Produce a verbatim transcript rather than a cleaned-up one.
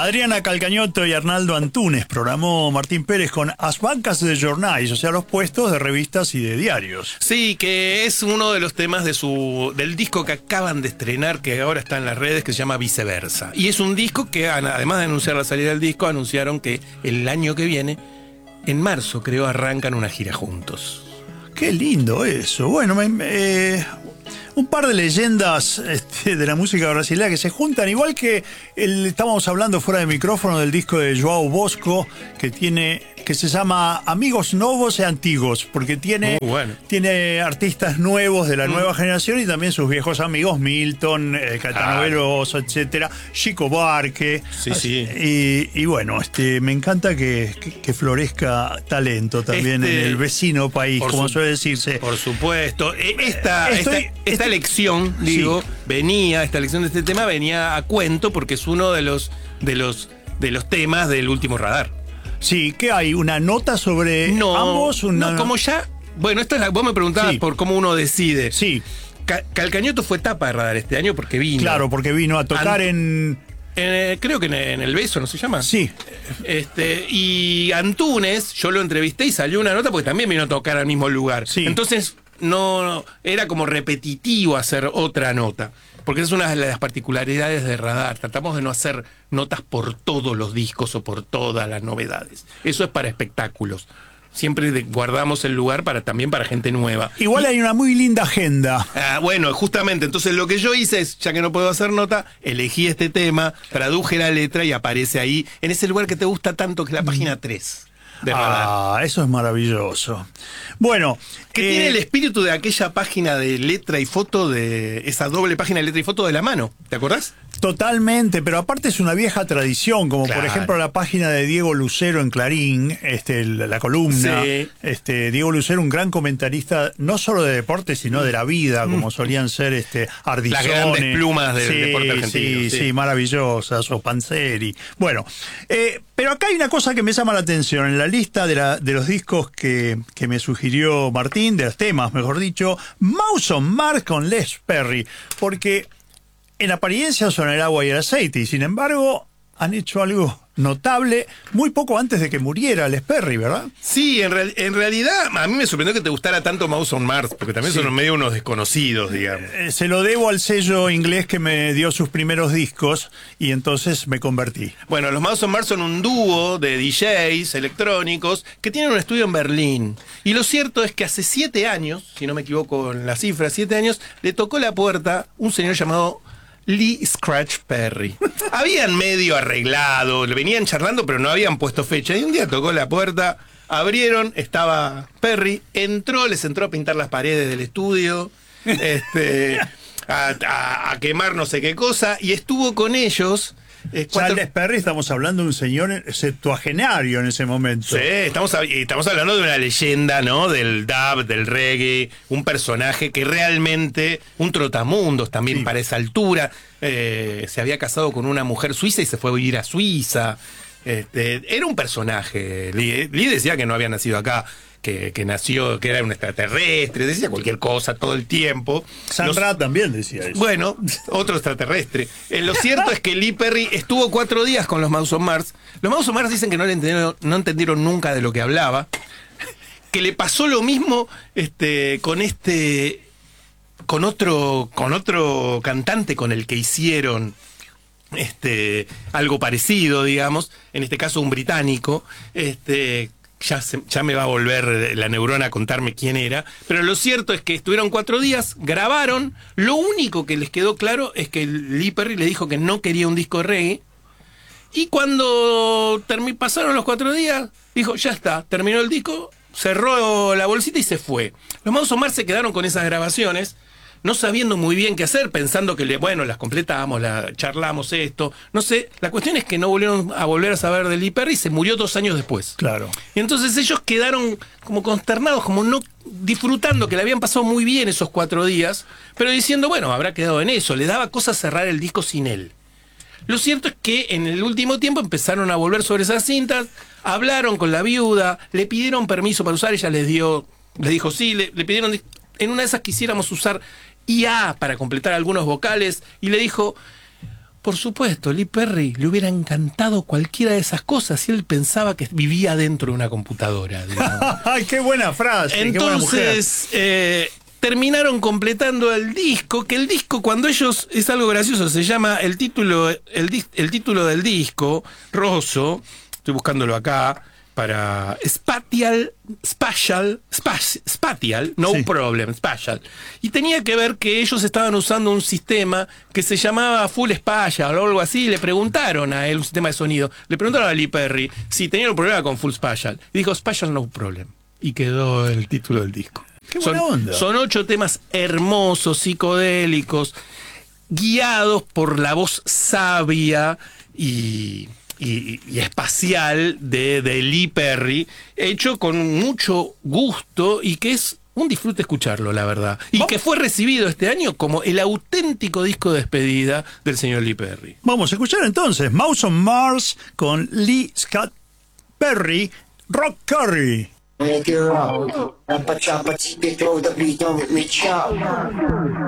Adriana Calcañoto y Arnaldo Antunes programó Martín Pérez con As bancas de jornais, o sea, los puestos de revistas y de diarios. Sí, que es uno de los temas de su del disco que acaban de estrenar, que ahora está en las redes, que se llama Viceversa. Y es un disco que, además de anunciar la salida del disco, anunciaron que el año que viene, en marzo, creo, arrancan una gira juntos. Qué lindo eso. Bueno, me, eh, un par de leyendas este, de la música brasileña que se juntan, igual que el, estábamos hablando fuera de micrófono del disco de João Bosco, que tiene que se llama Amigos Novos y Antiguos, porque tiene, bueno. tiene artistas nuevos de la mm. nueva generación y también sus viejos amigos, Milton, eh, Caetano Veloso, etcétera, Chico Buarque. Sí, sí. Y, y bueno, este, me encanta que, que, que florezca talento también este, en el vecino país, como su, suele decirse. Por supuesto. Esta, Estoy, esta, esta elección, digo, sí. venía, esta elección de este tema venía a cuento porque es uno de los, de los, de los temas del último radar. Sí, ¿qué hay? ¿Una nota sobre no, ambos? Una... No, como ya... Bueno, esto es la, vos me preguntabas sí. por cómo uno decide. Sí. Cal, Calcañoto fue tapa de radar este año porque vino. Claro, porque vino a tocar Ant en... en... Creo que en, en El Beso, ¿no se llama? Sí. Este, y Antunes, yo lo entrevisté y salió una nota porque también vino a tocar al mismo lugar. Sí. Entonces, no, era como repetitivo hacer otra nota. Porque es una de las particularidades de Radar. Tratamos de no hacer notas por todos los discos o por todas las novedades. Eso es para espectáculos. Siempre guardamos el lugar para también para gente nueva. Igual hay una muy linda agenda. Ah, bueno, justamente. Entonces lo que yo hice es, ya que no puedo hacer nota, elegí este tema, traduje la letra y aparece ahí, en ese lugar que te gusta tanto, que es la página tres. De ah, eso es maravilloso. Bueno, que eh, tiene el espíritu de aquella página de letra y foto, de esa doble página de letra y foto de La Mano, ¿te acordás? Totalmente, pero aparte es una vieja tradición, como claro. por ejemplo la página de Diego Lucero en Clarín, este, la, la columna. Sí. Este, Diego Lucero, un gran comentarista, no solo de deporte, sino de la vida, como solían ser este, Ardizone. Las grandes plumas del sí, deporte argentino. Sí, sí, sí, maravillosas, o Panzeri. Bueno, eh, pero acá hay una cosa que me llama la atención. En la lista de, la, de los discos que, que me sugirió Martín, de los temas, mejor dicho, Mouse on Mars con Les Perry, porque en apariencia son el agua y el aceite, y sin embargo han hecho algo notable muy poco antes de que muriera Les Perry, ¿verdad? Sí, en, real, en realidad a mí me sorprendió que te gustara tanto Mouse on Mars, porque también sí. son medio unos desconocidos, digamos. Eh, se lo debo al sello inglés que me dio sus primeros discos y entonces me convertí. Bueno, los Mouse on Mars son un dúo de D Js electrónicos que tienen un estudio en Berlín. Y lo cierto es que hace siete años, si no me equivoco en la cifra, siete años, le tocó la puerta un señor llamado Lee Scratch Perry. Habían medio arreglado, venían charlando, pero no habían puesto fecha. Y un día tocó la puerta, abrieron, estaba Perry, entró, les entró a pintar las paredes del estudio, este, a, a, a quemar no sé qué cosa, y estuvo con ellos. Eh, Charles Perry, estamos hablando de un señor septuagenario en ese momento. Sí, estamos, estamos hablando de una leyenda, ¿no? Del dub, del reggae, un personaje que realmente, un trotamundos también sí. para esa altura, eh, se había casado con una mujer suiza y se fue a vivir a Suiza. Este, era un personaje. Lee, Lee decía que no había nacido acá, que, que nació, que era un extraterrestre, decía cualquier cosa todo el tiempo. San Ra también decía eso. Bueno, otro extraterrestre. Eh, lo cierto es que Lee Perry estuvo cuatro días con los Mouse on Mars. Los Mouse on Mars dicen que no, le entendieron, no entendieron nunca de lo que hablaba. Que le pasó lo mismo este, con este. con otro. con otro cantante con el que hicieron este, algo parecido, digamos. En este caso, un británico. Este. Ya, se, ya me va a volver la neurona a contarme quién era, pero lo cierto es que estuvieron cuatro días, grabaron, lo único que les quedó claro es que Lee Perry le dijo que no quería un disco de reggae, y cuando pasaron los cuatro días, dijo, ya está, terminó el disco, cerró la bolsita y se fue. Los Mouse on Mars se quedaron con esas grabaciones, no sabiendo muy bien qué hacer, pensando que, le, bueno, las completamos, la, charlamos esto, no sé. La cuestión es que no volvieron a volver a saber de Lee Perry y se murió dos años después. Claro. Y entonces ellos quedaron como consternados, como no disfrutando, que le habían pasado muy bien esos cuatro días, pero diciendo, bueno, habrá quedado en eso. Le daba cosa cerrar el disco sin él. Lo cierto es que en el último tiempo empezaron a volver sobre esas cintas, hablaron con la viuda, le pidieron permiso para usar, ella les dio, les dijo sí, le, le pidieron, en una de esas quisiéramos usar I A para completar algunos vocales, y le dijo, por supuesto, Lee Perry le hubiera encantado cualquiera de esas cosas si él pensaba que vivía dentro de una computadora. ¡Ay, qué buena frase! Entonces, qué buena eh, terminaron completando el disco, que el disco, cuando ellos, es algo gracioso, se llama el título, el, dis, el título del disco, Rosso, estoy buscándolo acá, para Spatial, Spatial, Spatial, Spatial, no sí. problem, Spatial. Y tenía que ver que ellos estaban usando un sistema que se llamaba Full Spatial o algo así, y le preguntaron a él, un sistema de sonido, le preguntaron a Lee Perry si tenía un problema con Full Spatial. Y dijo, Spatial no problem. Y quedó el título del disco. Qué buena son, onda. Son ocho temas hermosos, psicodélicos, guiados por la voz sabia y... Y, y espacial de, de Lee Perry, hecho con mucho gusto y que es un disfrute escucharlo, la verdad. Y ¿Vamos? que fue recibido este año como el auténtico disco de despedida del señor Lee Perry. Vamos a escuchar entonces Mouse on Mars con Lee Scott Perry, Rock Curry. Make it rock, choppa choppa, keep it throw the beat on with me chop.